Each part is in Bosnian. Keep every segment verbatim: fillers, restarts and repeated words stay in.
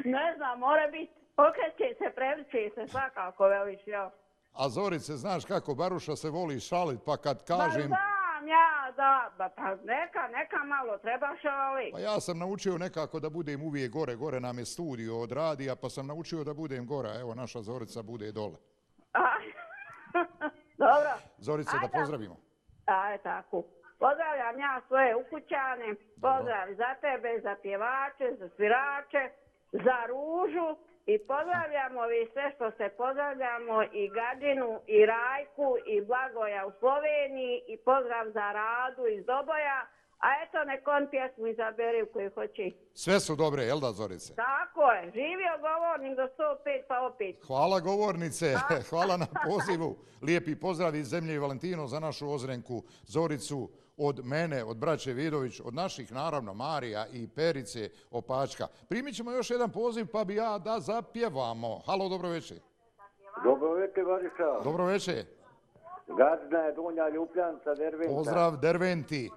Ne znam, mora biti. Okreće se, prevrće se svakako, veliš, ja. A Zorice, znaš kako Baruša se voli šalit, pa kad kažem... Ma znam ja, da, ba, pa neka, neka malo treba šalit. Pa ja sam naučio nekako da budem uvijek gore, gore nam je studio od radija, pa sam naučio da budem gora. Evo, naša Zorica bude dole. Dobro. Zorice, da pozdravimo. Ajde, tako. Pozdravljam ja svoje ukućane, pozdrav za tebe, za pjevače, za svirače, za Ružu i pozdravljamo vi sve što se pozdravljamo i Gadžinu, i Rajku, i Blagoja u Sloveniji i pozdrav za Radu iz Doboja. A eto, nek on pjesmu izaberi u koju hoće. Sve su dobre, jel da, Zorice? Tako je. Živio govornik do sto pet, pa opet. Hvala govornice, hvala na pozivu. Lijepi pozdrav iz zemlje i Valentino za našu Ozrenku Zoricu, od mene, od braće Vidović, od naših, naravno, Marija i Perice Opačka. Primit ćemo još jedan poziv, pa bi ja da zapjevamo. Halo, dobro večer. Dobro večer, Variša. Dobro večer. Gazdna je Dunja Ljubljanca, Derventa. Pozdrav, Derventi.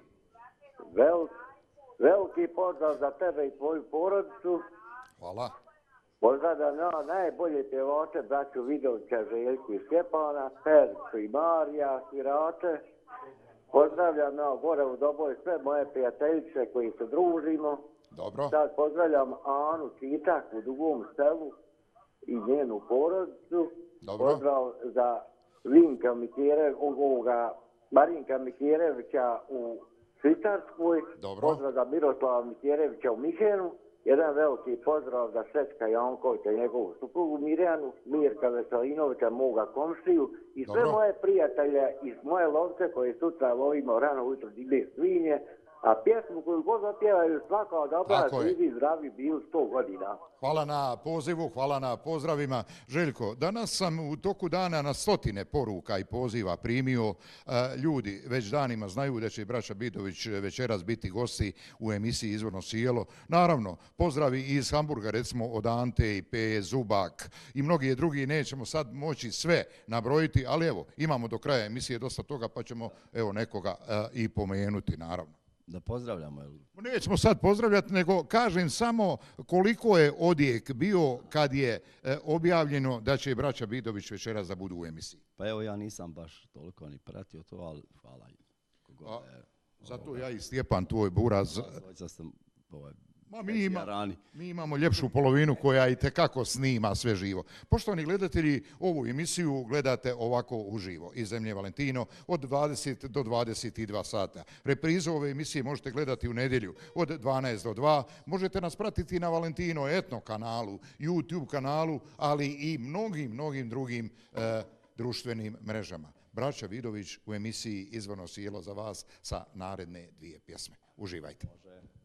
Vel, veliki pozdrav za tebe i tvoju porodicu. Hvala. Pozdravljam na najbolje pjevače, braću Vidovića, Željku i Stjepana, Pericu i Marija, svirače. Pozdravljam na gore u Doboj sve moje prijateljice koji se družimo. Dobro. Sad pozdravljam Anu Čičak u Dugom selu i njenu porodicu. Dobro. Pozdrav za Vinka Mikire, ovoga, Marinka Mikirevića u Švicarskoj. Dobro. Pozdrav za Miroslava Mikjerevića u Mihenu. Jedan veliki pozdrav za Srećka Jankovića, njegovu suprugu Mirjanu, Mirka Veselinovića, moga komšiju i sve Dobro. moje prijatelje iz moje lovce koji sutra lovimo rano ujutro divlje svinje, a pjesmu koju god zapjevaju svaka dobra, živi, zdravi, bili sto godina. Hvala na pozivu, hvala na pozdravima. Željko, danas sam u toku dana na stotine poruka i poziva primio. Ljudi već danima znaju da će braća Bidović večeras biti gosti u emisiji Izvorno sjelo. Naravno, pozdravi iz Hamburga, recimo od Ante i P. Zubak i mnogi drugi, nećemo sad moći sve nabrojiti, ali evo, imamo do kraja emisije dosta toga, pa ćemo evo nekoga i pomenuti, naravno. Da pozdravljamo. Nećemo sad pozdravljati, nego kažem samo koliko je odjek bio kad je objavljeno da će braća Bidović večeras da budu u emisiji. Pa evo, ja nisam baš toliko ni pratio to, ali hvala im. Zato ja i Stjepan, tvoj buraz. Ma mi, ima, mi imamo ljepšu polovinu koja i tekako snima sve živo. Poštovani gledatelji, ovu emisiju gledate ovako uživo iz zemlje Valentino od dvadeset do dvadeset dva sata. Reprizu ove emisije možete gledati u nedjelju od dvanaest do dva. Možete nas pratiti na Valentino Etno kanalu, YouTube kanalu, ali i mnogim, mnogim drugim e, društvenim mrežama. Braća Vidović u emisiji Izvorno sjelo za vas sa naredne dvije pjesme. Uživajte.